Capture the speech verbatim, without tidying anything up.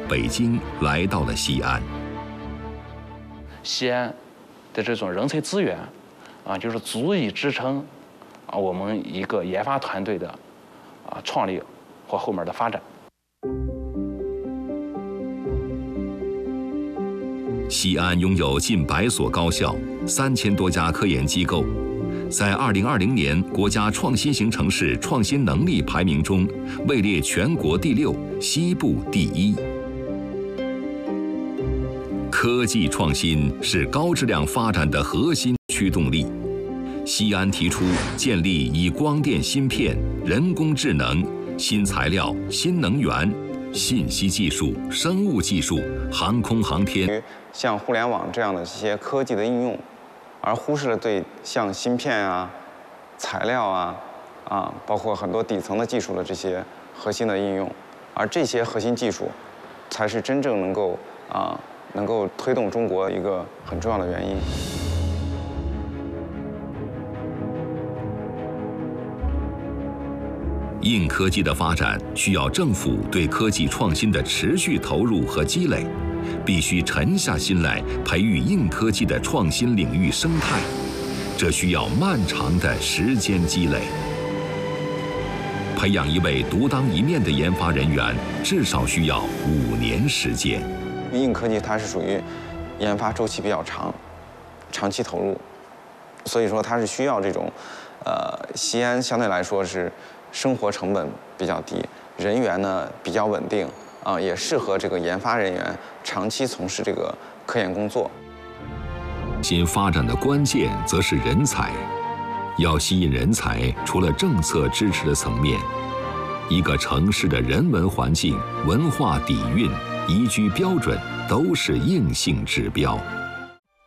北京，来到了西安。 西安的这种人才资源，啊，就是足以支撑啊我们一个研发团队的啊创立或后面的发展。 西安拥有近百所高校，三千多家科研机构，在二零二零年国家创新型城市创新能力排名中位列全国第六，西部第一。科技创新是高质量发展的核心驱动力。西安提出建立以光电芯片、人工智能、新材料、新能源、信息技术、生物技术、航空航天， 像互联网这样的这些科技的应用，而忽视了对像芯片啊、材料啊、啊，包括很多底层的技术的这些核心的应用，而这些核心技术，才是真正能够啊能够推动中国一个很重要的原因。 硬科技的发展需要政府对科技创新的持续投入和积累，必须沉下心来培育硬科技的创新领域生态，这需要漫长的时间积累。培养一位独当一面的研发人员，至少需要五年时间。 硬科技它是属于研发周期比较长，长期投入，所以说它是需要这种，呃，西安相对来说是生活成本比较低，人员呢比较稳定，啊、呃，也适合这个研发人员长期从事这个科研工作。 新发展的关键则是人才，要吸引人才，除了政策支持的层面，一个城市的人文环境、文化底蕴、宜居标准都是硬性指标。